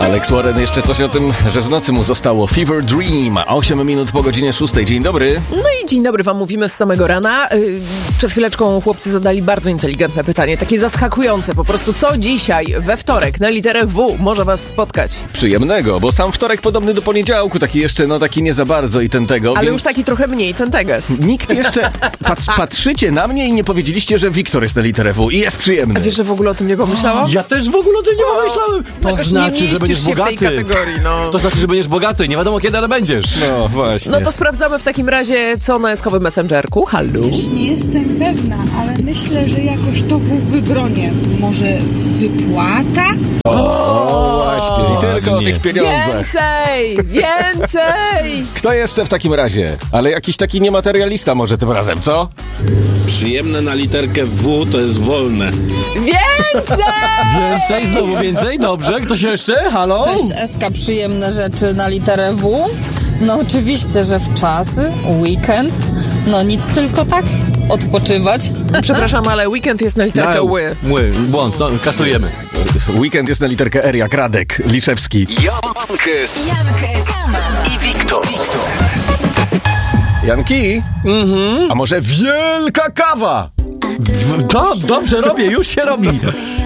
Alex Warren jeszcze coś o tym, że z nocy mu zostało. Fever Dream, 8 minut po godzinie 6. Dzień dobry. No i dzień dobry wam mówimy z samego rana. Przed chwileczką chłopcy zadali bardzo inteligentne pytanie, takie zaskakujące po prostu. Co dzisiaj, we wtorek, na literę W może was spotkać? Przyjemnego, bo sam wtorek podobny do poniedziałku, taki jeszcze, taki nie za bardzo i ten tego. Ale więc już taki trochę mniej, ten teges. nikt jeszcze... patrzycie na mnie i nie powiedzieliście, że Wiktor jest na literę W i jest przyjemny. A wiesz, że w ogóle o tym nie pomyślała? Ja też w ogóle o tym nie pomyślałem. To Jakoś znaczy, nie że będziesz mieścisz się w bogaty. tej kategorii, no. To znaczy, że będziesz bogaty. Nie wiadomo kiedy, ale będziesz. No właśnie. No to sprawdzamy w takim razie, co na eskowym messengerku. Hallo? Nie jestem pewna, ale myślę, że jakoś to wybronię. Może wypłata? O, właśnie. I tylko o tych pieniądzach. Więcej! Kto jeszcze w takim razie? Ale jakiś taki niematerialista może tym razem, co? Przyjemne na literkę W to jest wolne. Więcej! Więcej, znowu więcej. Dobrze. Ktoś jeszcze? Halo? Cześć, Eska, przyjemne rzeczy na literę W. No oczywiście, że w czasy, weekend, no nic tylko tak, odpoczywać. Przepraszam, ale weekend jest na literkę ły. Mły, błąd, no, kasujemy. Weekend jest na literkę R jak Radek Liszewski. Jankes i Wiktor. Janki? A może wielka kawa? To dobrze robię, już się robi.